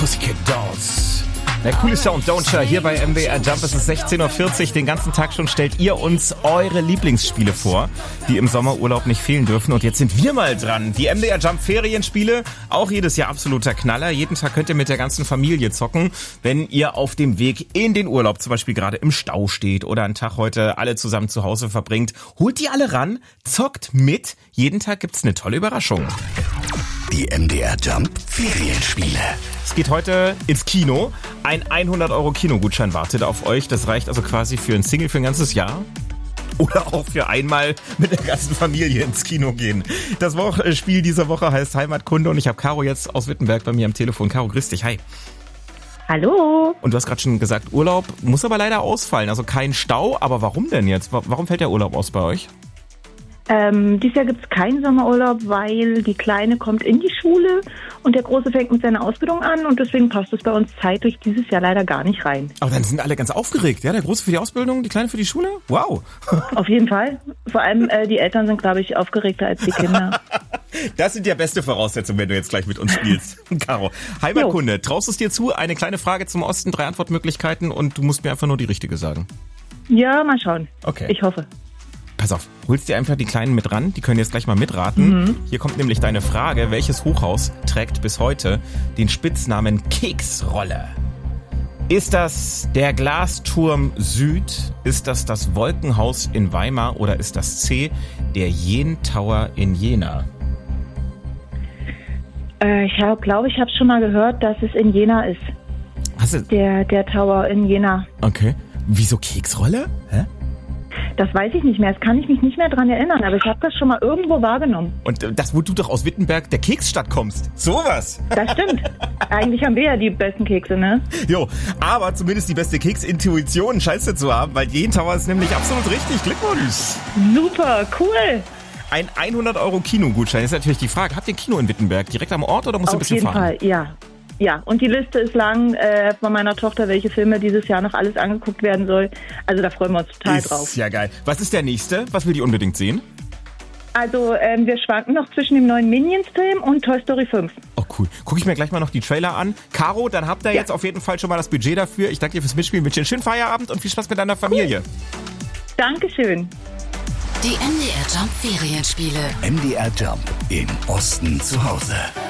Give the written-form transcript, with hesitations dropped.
Pussycat Dolls. Der coole Sound, Don't Share, hier bei MDR Jump. Es ist 16.40 Uhr, den ganzen Tag schon stellt ihr uns eure Lieblingsspiele vor, die im Sommerurlaub nicht fehlen dürfen. Und jetzt sind wir mal dran. Die MDR Jump Ferienspiele, auch jedes Jahr absoluter Knaller. Jeden Tag könnt ihr mit der ganzen Familie zocken, wenn ihr auf dem Weg in den Urlaub zum Beispiel gerade im Stau steht oder einen Tag heute alle zusammen zu Hause verbringt. Holt die alle ran, zockt mit. Jeden Tag gibt's eine tolle Überraschung. Die MDR Jump Ferienspiele. Es geht heute ins Kino. Ein 100€ Kinogutschein wartet auf euch. Das reicht also quasi für ein Single für ein ganzes Jahr. Oder auch für einmal mit der ganzen Familie ins Kino gehen. Das Spiel dieser Woche heißt Heimatkunde und ich habe Caro jetzt aus Wittenberg bei mir am Telefon. Caro, grüß dich. Hi. Hallo. Und du hast gerade schon gesagt, Urlaub muss aber leider ausfallen. Also kein Stau. Aber warum denn jetzt? Warum fällt der Urlaub aus bei euch? Dieses Jahr gibt es keinen Sommerurlaub, weil die Kleine kommt in die Schule und der Große fängt mit seiner Ausbildung an und deswegen passt es bei uns zeitlich dieses Jahr leider gar nicht rein. Aber dann sind alle ganz aufgeregt, ja? Der Große für die Ausbildung, die Kleine für die Schule? Wow. Auf jeden Fall. Vor allem die Eltern sind, glaube ich, aufgeregter als die Kinder. Das sind ja beste Voraussetzungen, wenn du jetzt gleich mit uns spielst. Caro, Heimatkunde, traust du es dir zu? Eine kleine Frage zum Osten, 3 Antwortmöglichkeiten und du musst mir einfach nur die richtige sagen. Ja, mal schauen. Okay. Ich hoffe. Pass auf, holst dir einfach die Kleinen mit ran, die können jetzt gleich mal mitraten. Hier kommt nämlich deine Frage, welches Hochhaus trägt bis heute den Spitznamen Keksrolle? Ist das der Glasturm Süd? Ist das das Wolkenhaus in Weimar oder ist das C, der Jen Tower in Jena? Ich glaube, ich habe schon mal gehört, dass es in Jena ist. Hast du? Der Tower in Jena. Okay. Wieso Keksrolle? Hä? Das weiß ich nicht mehr, das kann ich mich nicht mehr dran erinnern, aber ich habe das schon mal irgendwo wahrgenommen. Und das, wo du doch aus Wittenberg, der Keksstadt kommst. Sowas. Das stimmt. Eigentlich haben wir ja die besten Kekse, ne? Jo, aber zumindest die beste Keksintuition scheinst du zu haben, weil Jen Tower ist nämlich absolut richtig. Glückwunsch. Super, cool. Ein 100€ Kinogutschein ist natürlich die Frage. Habt ihr ein Kino in Wittenberg? Direkt am Ort oder musst du ein bisschen fahren? Auf jeden Fall, ja. Ja, und die Liste ist lang von meiner Tochter, welche Filme dieses Jahr noch alles angeguckt werden soll. Also da freuen wir uns total drauf. Ist ja geil. Was ist der nächste? Was will die unbedingt sehen? Also wir schwanken noch zwischen dem neuen Minions-Film und Toy Story 5. Oh cool. Gucke ich mir gleich mal noch die Trailer an. Caro, dann habt ihr jetzt auf jeden Fall schon mal das Budget dafür. Ich danke dir fürs Mitspielen. Wünsche dir einen schönen Feierabend und viel Spaß mit deiner Familie. Cool. Dankeschön. Die MDR Jump Ferienspiele. MDR Jump im Osten zu Hause.